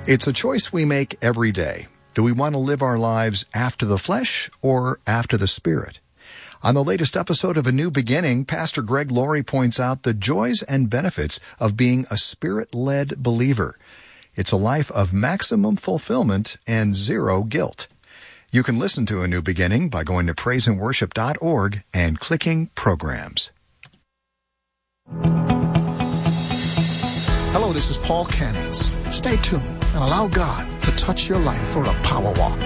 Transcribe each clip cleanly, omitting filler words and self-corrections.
It's a choice we make every day. Do we want to live our lives after the flesh or after the Spirit? On the latest episode of A New Beginning, Pastor Greg Laurie points out the joys and benefits of being a Spirit-led believer. It's a life of maximum fulfillment and zero guilt. You can listen to A New Beginning by going to praiseandworship.org and clicking Programs. Hello, this is Paul Cannons. Stay tuned and allow God to touch your life for a power walk.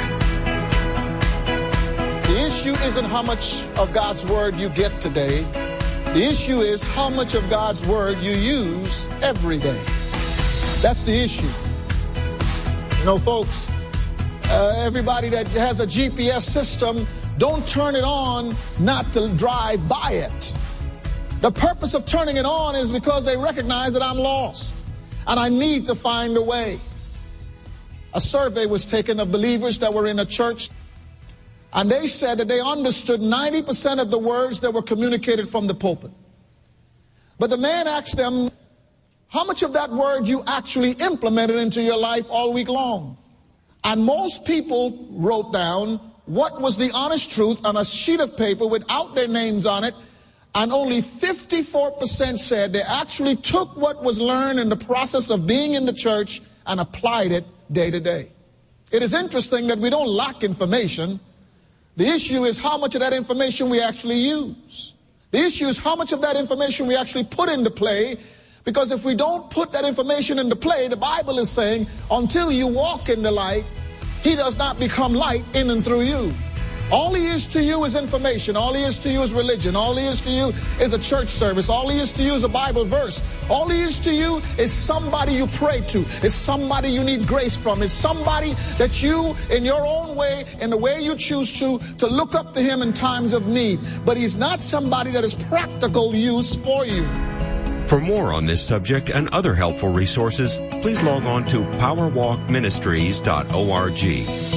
The issue isn't how much of God's Word you get today. The issue is how much of God's Word you use every day. That's the issue. You know, folks, everybody that has a GPS system, don't turn it on not to drive by it. The purpose of turning it on is because they recognize that I'm lost and I need to find a way. A survey was taken of believers that were in a church, and they said that they understood 90% of the words that were communicated from the pulpit. But the man asked them, how much of that word you actually implemented into your life all week long? And most people wrote down what was the honest truth on a sheet of paper without their names on it, and only 54% said they actually took what was learned in the process of being in the church and applied it day to day. It is interesting that we don't lack information. The issue is how much of that information we actually use. The issue is how much of that information we actually put into play, because if we don't put that information into play, the Bible is saying, until you walk in the light, he does not become light in and through you. All he is to you is information. All he is to you is religion. All he is to you is a church service. All he is to you is a Bible verse. All he is to you is somebody you pray to. It's somebody you need grace from. It's somebody that you, in your own way, in the way you choose to look up to him in times of need. But he's not somebody that is practical use for you. For more on this subject and other helpful resources, please log on to powerwalkministries.org.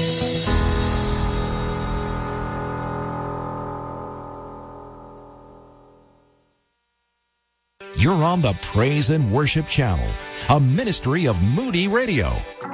You're on the Praise and Worship Channel, a ministry of Moody Radio.